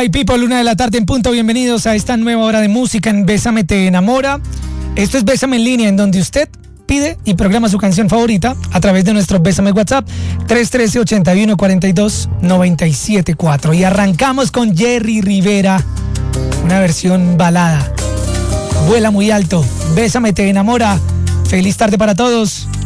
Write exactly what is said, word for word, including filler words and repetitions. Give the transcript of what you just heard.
My people, una de la tarde en punto. Bienvenidos a esta nueva hora de música en Bésame Te Enamora. Esto es Bésame en línea, en donde usted pide y programa su canción favorita a través de nuestro Bésame WhatsApp tres uno tres, ocho uno, cuatro dos, nueve siete cuatro. Y arrancamos con Jerry Rivera, una versión balada. Vuela muy alto, Bésame Te Enamora. Feliz tarde para todos.